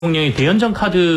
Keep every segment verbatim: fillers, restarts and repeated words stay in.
대통령이 대연정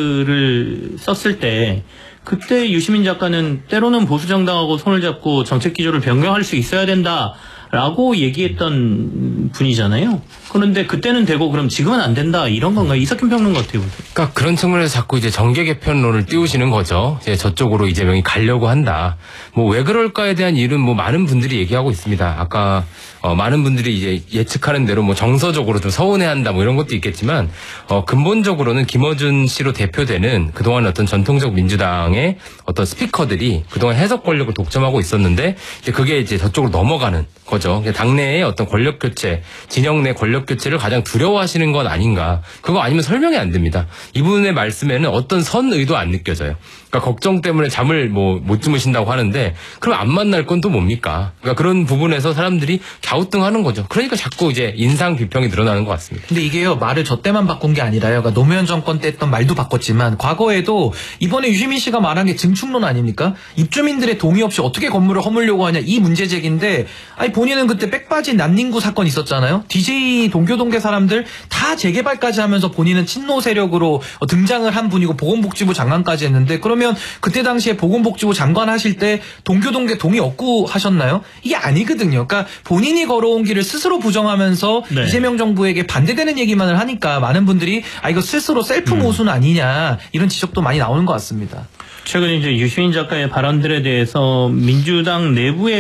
카드를 썼을 때 그때 유시민 작가는 때로는 보수 정당하고 손을 잡고 정책 기조를 변경할 수 있어야 된다라고 얘기했던 분이잖아요. 그런데 그때는 되고 그럼 지금은 안 된다 이런 건가요? 이석현 평론가 어떻게 보세요? 그러니까 그런 측면에서 자꾸 이제 정계 개편론을 띄우시는 거죠. 이제 저쪽으로 이재명이 가려고 한다. 뭐 왜 그럴까에 대한 이유는 뭐 많은 분들이 얘기하고 있습니다. 아까 어 많은 분들이 이제 예측하는 대로 뭐 정서적으로 좀 서운해한다 뭐 이런 것도 있겠지만 어 근본적으로는 김어준 씨로 대표되는 그동안 어떤 전통적 민주당의 어떤 스피커들이 그동안 해석 권력을 독점하고 있었는데 이제 그게 이제 저쪽으로 넘어가는 거죠. 당내의 어떤 권력 교체, 진영 내 권력 교체를 가장 두려워하시는 건 아닌가. 그거 아니면 설명이 안 됩니다. 이분의 말씀에는 어떤 선 의도 안 느껴져요. 그러니까 걱정 때문에 잠을 뭐 못 주무신다고 하는데 그럼 안 만날 건 또 뭡니까? 그러니까 그런 부분에서 사람들이 갸우뚱하는 거죠. 그러니까 자꾸 이제 인상 비평이 늘어나는 것 같습니다. 근데 이게요, 말을 저 때만 바꾼 게 아니라요. 그러니까 노무현 정권 때 했던 말도 바꿨지만 과거에도 이번에 유시민 씨가 말한 게 증축론 아닙니까? 입주민들의 동의 없이 어떻게 건물을 허물려고 하냐 이 문제 제기인데 아니 본인은 그때 백바지 난닝구 사건 있었잖아요. 디제이 동교동계 사람들 다 재개발까지 하면서 본인은 친노 세력으로 등장을 한 분이고 보건복지부 장관까지 했는데 그러면 그때 당시에 보건복지부 장관 하실 때 동교동계 동의 없고 하셨나요? 이게 아니거든요. 그러니까 본인이 걸어온 길을 스스로 부정하면서 네. 이재명 정부에게 반대되는 얘기만을 하니까 많은 분들이 아 이거 스스로 셀프 모순 아니냐 이런 지적도 많이 나오는 것 같습니다. 최근 이제 유시민 작가의 발언들에 대해서 민주당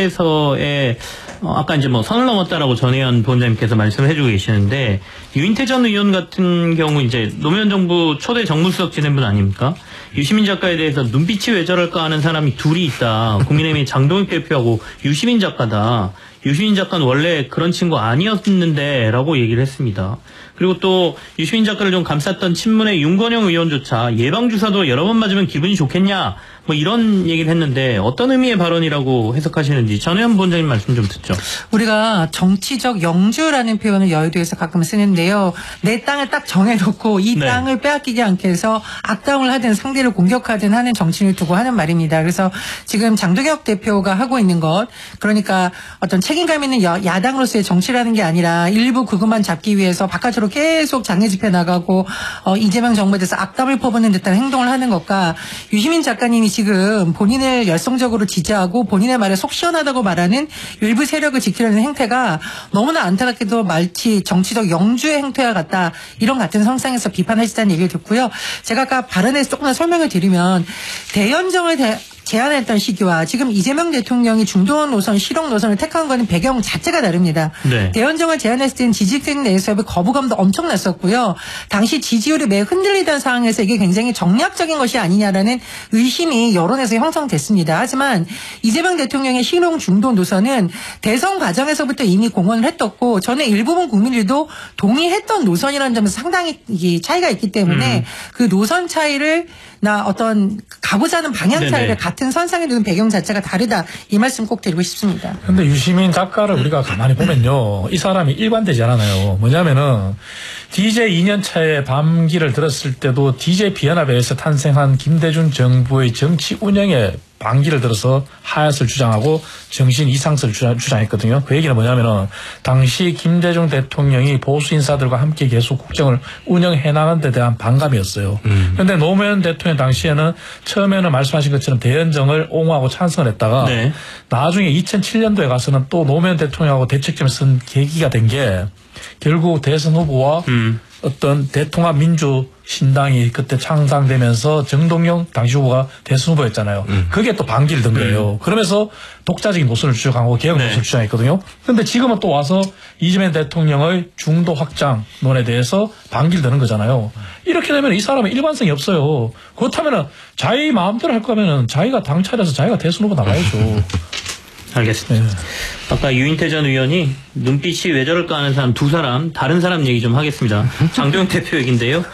내부에서의 어, 아까 이제 뭐 선을 넘었다라고 전혜연 부원장님께서 말씀을 해주고 계시는데 유인태 전 의원 같은 경우 이제 노무현 정부 초대 정무수석 지낸 분 아닙니까? 유시민 작가에 대해서 눈빛이 왜 저럴까 하는 사람이 둘이 있다. 국민의힘의 장동익 대표하고 유시민 작가다. 유시민 작가는 원래 그런 친구 아니었는데 라고 얘기를 했습니다. 그리고 또 유시민 작가를 좀 감쌌던 친문의 윤건영 의원조차 예방주사도 여러 번 맞으면 기분이 좋겠냐 뭐 이런 얘기를 했는데 어떤 의미의 발언이라고 해석하시는지 전혜연 부원장님 말씀 좀 듣죠. 우리가 정치적 영주라는 표현을 여의도에서 가끔 쓰는데요. 내 땅을 딱 정해놓고 이 네. 땅을 빼앗기지 않게 해서 악담을 하든 상대를 공격하든 하는 정치인을 두고 하는 말입니다. 그래서 지금 장동혁 대표가 하고 있는 것 그러니까 어떤 책임감 있는 여, 야당으로서의 정치라는 게 아니라 일부 그것만 잡기 위해서 바깥으로 계속 장애 집회 나가고 어, 이재명 정부에 대해서 악담을 퍼붓는 듯한 행동을 하는 것과 유시민 작가님이 지금 본인을 열성적으로 지지하고 본인의 말에 속 시원하다고 말하는 일부 세력을 지키려는 행태가 너무나 안타깝게도 마치 정치적 영주의 행태와 같다. 이런 같은 성상에서 비판하시다는 얘기를 듣고요. 제가 아까 발언에서 조금 더 설명을 드리면 대연정을 대 제안했던 시기와 지금 이재명 대통령이 중도원 노선, 실용 노선을 택한 거는 배경 자체가 다릅니다. 네. 대연정을 제안했을 때는 지지층 내에서의 거부감도 엄청났었고요. 당시 지지율이 매우 흔들리던 상황에서 이게 굉장히 정략적인 것이 아니냐라는 의심이 여론에서 형성됐습니다. 하지만 이재명 대통령의 실용 중도 노선은 대선 과정에서부터 이미 공언을 했었고 저는 일부분 국민들도 동의했던 노선이라는 점에서 상당히 차이가 있기 때문에 음. 그 노선 차이를 나 어떤 가고자 하는 방향 차이를 네네. 같은 선상에 두는 배경 자체가 다르다. 이 말씀 꼭 드리고 싶습니다. 그런데 유시민 작가를 우리가 가만히 보면요. 이 사람이 일관되지 않아요. 뭐냐면은 디제이 이 년 차에 반기를 들었을 때도 디제이 비연합에서 탄생한 김대중 정부의 정치 운영에 반기를 들어서 하야스를 주장하고 정신 이상설을 주장, 주장했거든요. 그 얘기는 뭐냐면은 당시 김대중 대통령이 보수 인사들과 함께 계속 국정을 운영해 나가는 데 대한 반감이었어요. 그런데 음. 노무현 대통령 당시에는 처음에는 말씀하신 것처럼 대연정을 옹호하고 찬성을 했다가 네. 나중에 이천칠 년도에 가서는 또 노무현 대통령하고 대책점을 쓴 계기가 된 게 결국 대선 후보와 음. 어떤 대통합 민주 신당이 그때 창당되면서 정동영 당시 후보가 대선 후보였잖아요. 음. 그게 또 반기를 든 거예요. 음. 그러면서 독자적인 노선을 주장하고 개혁 네. 노선을 주장했거든요. 그런데 지금은 또 와서 이재명 대통령의 중도 확장론에 대해서 반기를 드는 거잖아요. 이렇게 되면 이 사람은 일관성이 없어요. 그렇다면 자기 마음대로 할 거면 자기가 당 차려서 자기가 대선 후보 나가야죠. 알겠습니다. 네. 아까 유인태 전 의원이 눈빛이 왜 저럴까 하는 사람 두 사람 다른 사람 얘기 좀 하겠습니다. 장동혁 대표 얘기인데요.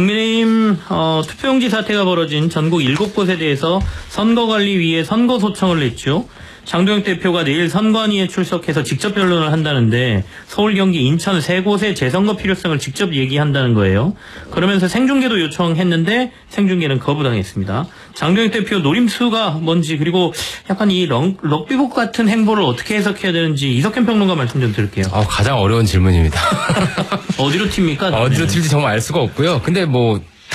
국민의힘 어, 투표용지 사태가 벌어진 전국 일곱 곳에 대해서 선거관리위에 선거 소청을 냈죠. 장동혁 대표가 내일 선관위에 출석해서 직접 변론을 한다는데 서울, 경기, 인천 세 곳의 재선거 필요성을 직접 얘기한다는 거예요. 그러면서 생중계도 요청했는데 생중계는 거부당했습니다. 장동혁 대표 노림수가 뭔지 그리고 약간 이 럭, 럭비복 같은 행보를 어떻게 해석해야 되는지 이석현 평론가 말씀 좀 드릴게요. 아, 가장 어려운 질문입니다. 어디로 튑니까? 어디로 튈지 정말 알 수가 없고요. 근데 뭐